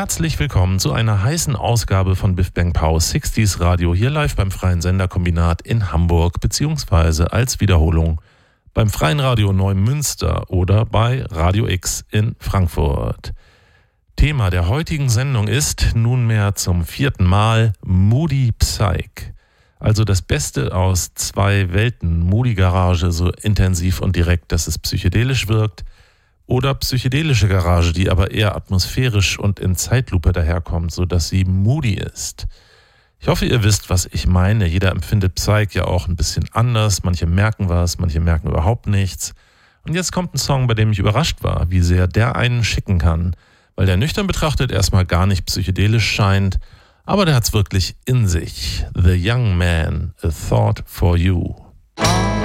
Herzlich willkommen zu einer heißen Ausgabe von Biff Bang Pow 60s Radio, hier live beim Freien Senderkombinat in Hamburg, beziehungsweise als Wiederholung beim Freien Radio Neumünster oder bei Radio X in Frankfurt. Thema der heutigen Sendung ist nunmehr zum 4. Mal Moody Psych. Also das Beste aus zwei Welten, Moody Garage, so intensiv und direkt, dass es psychedelisch wirkt, oder psychedelische Garage, die aber eher atmosphärisch und in Zeitlupe daherkommt, sodass sie moody ist. Ich hoffe, ihr wisst, was ich meine. Jeder empfindet Psych ja auch ein bisschen anders. Manche merken was, manche merken überhaupt nichts. Und jetzt kommt ein Song, bei dem ich überrascht war, wie sehr der einen schicken kann, weil der nüchtern betrachtet erstmal gar nicht psychedelisch scheint, aber der hat's wirklich in sich. The Young Man, A Thought for You.